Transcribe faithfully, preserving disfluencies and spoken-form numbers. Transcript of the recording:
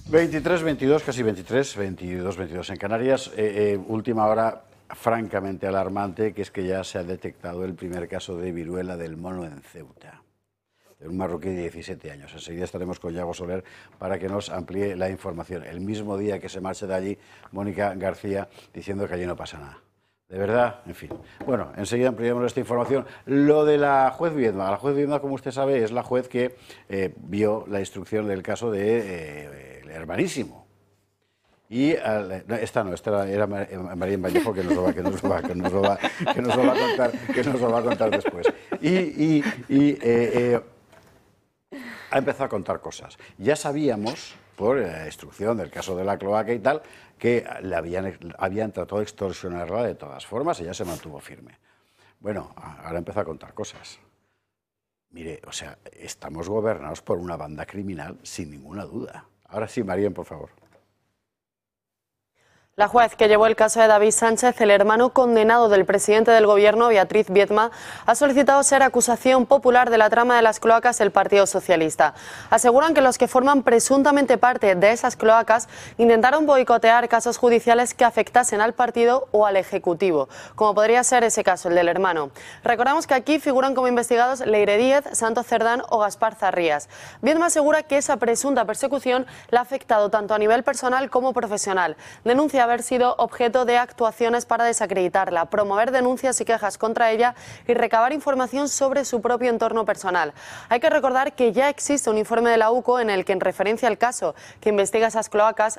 veintitrés, veintidós, casi veintitrés, veintidós, veintidós en Canarias. Eh, eh, última hora francamente alarmante, que es que ya se ha detectado el primer caso de viruela del mono en Ceuta, de un marroquí de diecisiete años. Enseguida estaremos con Yago Soler para que nos amplíe la información. El mismo día que se marcha de allí, Mónica García diciendo que allí no pasa nada. De verdad, en fin. Bueno, enseguida ampliamos esta información. Lo de la juez Viedma. La juez Viedma, como usted sabe, es la juez que eh, vio la instrucción del caso de eh, el hermanísimo. Y uh, no, esta no, esta era María Vallejo, que nos lo va, que nos lo va, que nos lo va, que nos lo va a contar, que nos lo va a contar después. Y, y, y eh, eh, ha empezado a contar cosas. Ya sabíamos, por la instrucción del caso de la cloaca y tal, que le habían, habían tratado de extorsionarla de todas formas, ella se mantuvo firme. Bueno, ahora empieza a contar cosas. Mire, o sea, estamos gobernados por una banda criminal sin ninguna duda. Ahora sí, María, por favor. La juez que llevó el caso de David Sánchez, el hermano condenado del presidente del Gobierno, Beatriz Viedma, ha solicitado ser acusación popular de la trama de las cloacas del Partido Socialista. Aseguran que los que forman presuntamente parte de esas cloacas intentaron boicotear casos judiciales que afectasen al partido o al Ejecutivo, como podría ser ese caso, el del hermano. Recordamos que aquí figuran como investigados Leire Díez, Santos Cerdán o Gaspar Zarrías. Viedma asegura que esa presunta persecución la ha afectado tanto a nivel personal como profesional. Denuncia haber sido objeto de actuaciones para desacreditarla, promover denuncias y quejas contra ella y recabar información sobre su propio entorno personal. Hay que recordar que ya existe un informe de la U C O en el que, en referencia al caso que investiga esas cloacas,